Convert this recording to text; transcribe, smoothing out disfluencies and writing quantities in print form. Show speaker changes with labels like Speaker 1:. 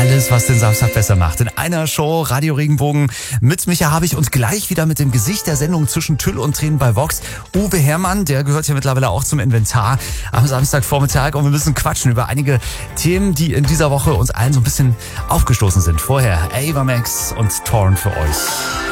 Speaker 1: Alles, was den Samstag besser macht. In einer Show, Radio Regenbogen mit Micha Habich und gleich wieder mit dem Gesicht der Sendung zwischen Tüll und Tränen bei Vox. Uwe Herrmann, der gehört ja mittlerweile auch zum Inventar am Samstagvormittag. Und wir müssen quatschen über einige Themen, die in dieser Woche uns allen so ein bisschen aufgestoßen sind. Vorher Ava Max und Torn für euch.